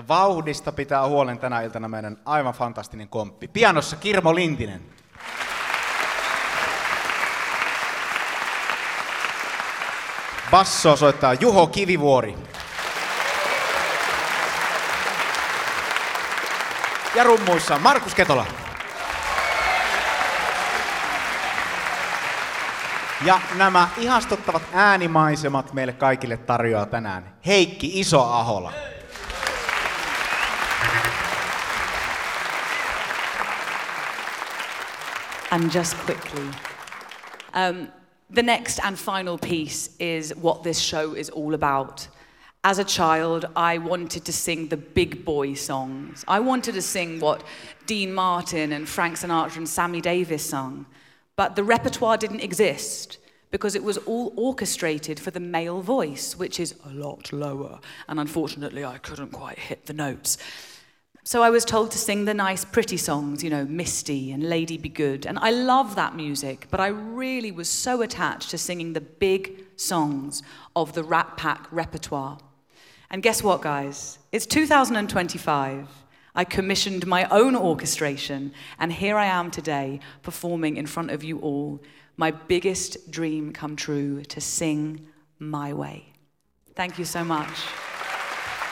vauhdista pitää huolen tänä iltana meidän aivan fantastinen komppi. Pianossa Kirmo Lintinen. Bassoa soittaa Juho Kivivuori. Ja rummuissa Markus Ketola. Ja nämä ihastuttavat äänimaisemat meille kaikille tarjoaa tänään Heikki Iso-Ahola. And just quickly, the next and final piece is what this show is all about. As a child, I wanted to sing the big boy songs. I wanted to sing what Dean Martin and Frank Sinatra and Sammy Davis sung. But the repertoire didn't exist because it was all orchestrated for the male voice, which is a lot lower. And unfortunately, I couldn't quite hit the notes. So I was told to sing the nice, pretty songs, you know, Misty and Lady Be Good. And I love that music, but I really was so attached to singing the big songs of the Rat Pack repertoire. And guess what, guys? It's 2025. I commissioned my own orchestration, and here I am today, performing in front of you all, my biggest dream come true, to sing my way. Thank you so much.